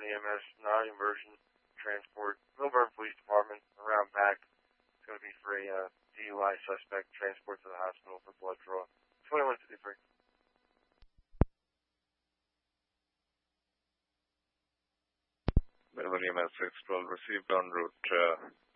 EMS, non-immersion transport. Millburn Police Department, around back. It's going to be for a DUI suspect, transport to the hospital for blood draw. 2153. Millburn EMS 612 received en route